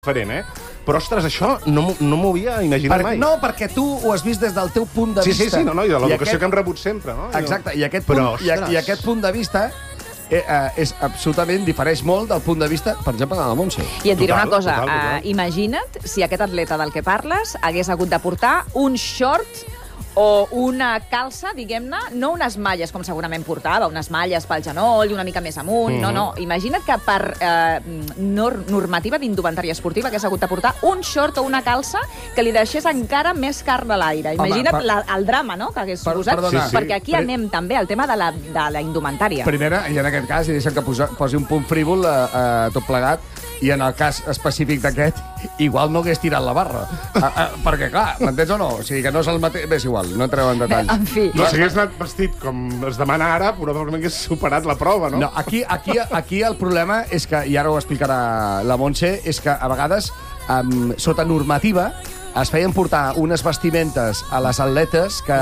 diferent, Però, ostres, això no m'ho havia imaginat mai. No, perquè tu ho has vist des del teu punt de vista. Sí, no, i de l'educació que hem rebut sempre, no? Exacte, i aquest punt de vista és absolutament, difereix molt del punt de vista, per exemple, de la Montse. I et diré una cosa, imagina't si aquest atleta del que parles hagués hagut de portar un short o una calça, diguem-ne, no unes malles, com segurament portava, unes malles pel genoll, una mica més amunt, no. Imagina't que per normativa d'indumentària esportiva hagués hagut de portar un short o una calça que li deixés encara més carn a l'aire. Imagina't el drama, no?, que hagués suposat, perquè aquí anem també al tema de la indumentària. Primera, i en aquest cas, i deixa'm que posi un punt frívol tot plegat, i en el cas específic d'aquest, igual no hagués tirat la barra. Perquè, clar, m'entens o no? O sigui, que no és el mateix... Bé, és igual, no entreu en detalls. En fi. No, si hagués anat vestit com es demana ara, probablement hagués superat la prova, no? No, aquí el problema és que, i ara ho explicarà la Montse, és que a vegades, sota normativa, es feien portar unes vestimentes a les atletes que...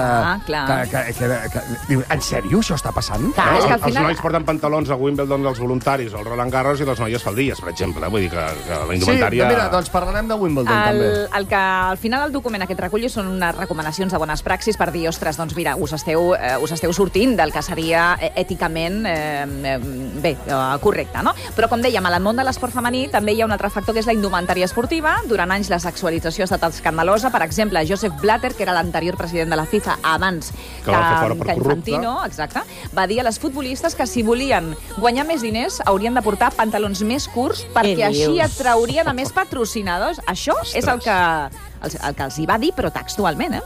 Diu, en sèrio, això està passant? Clar, és que al Els final... nois porten pantalons a Wimbledon dels voluntaris, al Roland Garros, i les noies faldilles, per exemple. Vull dir que la indumentària... Sí, mira, doncs parlarem de Wimbledon, també. El que al final el document aquest recull són unes recomanacions de bones praxis per dir, ostres, doncs mira, us esteu sortint del que seria èticament correcte, no? Però, com dèiem, al món de l'esport femení també hi ha un altre factor que és la indumentària esportiva. Durant anys la sexualització ha estat escandalosa. Per exemple, Joseph Blatter, que era l'anterior president de la FIFA abans que Infantino, exacte, va dir a les futbolistes que si volien guanyar més diners haurien de portar pantalons més curts perquè així atraurien a més patrocinadors. Això és el que els hi va dir, però textualment,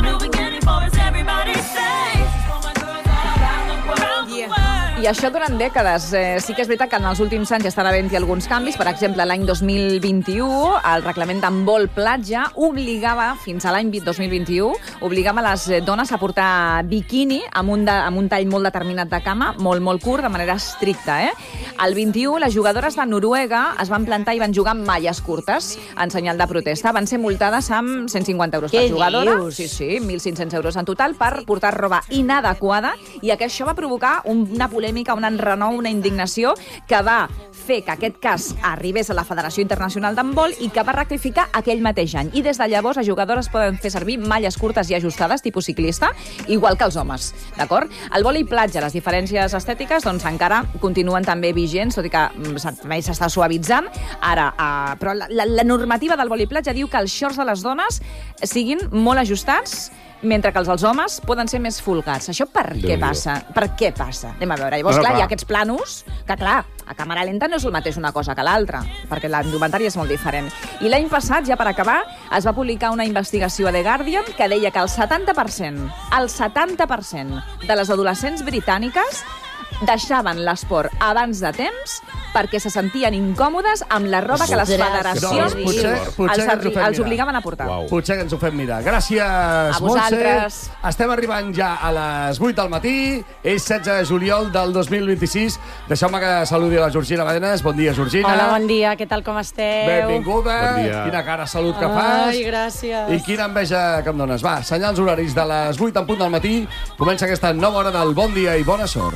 I això durant dècades. Sí que és veritat que en els últims anys estan havent-hi alguns canvis. Per exemple, l'any 2021, el reglament d'handbol platja obligava, fins a l'any 2021, obligava les dones a portar biquini amb un tall molt determinat de cama, molt curt, de manera estricta. El 21, les jugadores de Noruega es van plantar i van jugar amb malles curtes en senyal de protesta. Van ser multades amb 150 euros per jugadora. Sí, 1.500 euros en total per portar roba inadequada, i això va provocar una polèmica, un enrenou, una indignació que va fer que aquest cas arribés a la Federació Internacional d'Handbol i que va rectificar aquell mateix any. I des de llavors les jugadores poden fer servir malles curtes i ajustades, tipus ciclista, igual que els homes, d'acord? El vòlei platja, les diferències estètiques, doncs encara continuen també vigents, tot i que més s'està suavitzant. Però la normativa del vòlei platja diu que els shorts de les dones siguin molt ajustats, mentre que els homes poden ser més folgats. Això per què passa? Per què passa? Anem a veure. Llavors, clar, hi ha aquests planos que, clar, a càmera lenta no és el mateix una cosa que l'altra, perquè la indumentària és molt diferent. I l'any passat, ja per acabar, es va publicar una investigació a The Guardian que deia que el 70% de les adolescents britàniques deixaven l'esport abans de temps perquè se sentien incòmodes amb la roba que les federacions els obligaven a portar. Potser que ens ho fem mirar. Gràcies, Montse. Estem arribant ja a les 8 del matí. És 16 de juliol del 2026. Deixeu-me que saludi a la Georgina Badenes. Bon dia, Georgina. Hola, bon dia. Què tal, com esteu? Benvinguda. Bon dia. Quina cara de salut que fas. Ai, gràcies. I quina enveja que em dones. Va, senyals horaris de les 8 en punt del matí. Comença aquesta nova hora del Bon Dia i Bona Sort.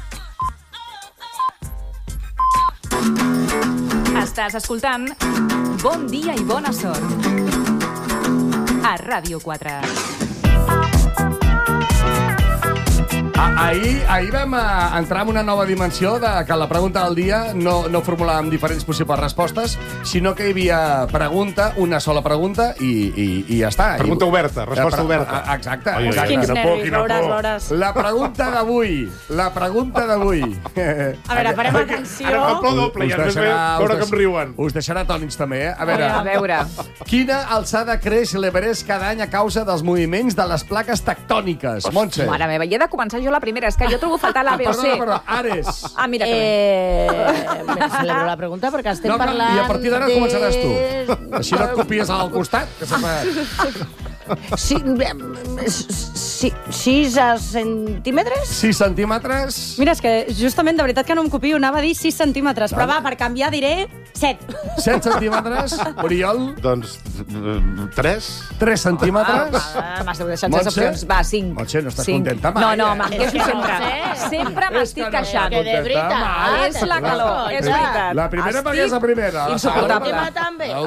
Estàs escoltant Bon Dia i Bona Sort a Ràdio 4. Ahir vam entrar en una nova dimensió de que la pregunta del dia no formulàvem diferents possibles respostes, sinó que hi havia pregunta, una sola pregunta i ja està. Pregunta oberta, resposta oberta. Exacte. Quins nervis, veuràs. La pregunta d'avui. A veure, farem atenció. Ara fa plor doble, ja més bé veure com riuen. Us deixarà tònics també, A veure. Quina alçada creix l'Everest cada any a causa dels moviments de les plaques tectòniques? Montse. Mare meva, i he de començar jo la primera. És que jo trobo faltar la B o C. Perdona, Ares. Mira. Me celebro la pregunta perquè estem parlant... I a partir d'ara començaràs tu. Així no et copies al costat, que sempre... 6 centímetres? 6 centímetres. Mira, és que justament, de veritat que no em copio, anava a dir 6 centímetres, però va, per canviar diré 7. 7 centímetres. Oriol? Doncs 3. 3 centímetres. M'has deixat les opcions. Va, 5. Montse, no estàs contenta mai. No, me'n queixo sempre. Sempre m'estic queixant. Que de veritat. És la calor, és veritat. La primera perquè és la primera. Insuportable. L'última també.